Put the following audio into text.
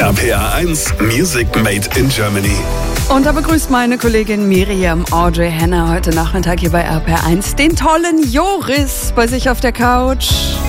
RPR1 Music Made in Germany. Und da begrüßt meine Kollegin Miriam Audrey Henner heute Nachmittag hier bei RPR1 den tollen Joris bei sich auf der Couch.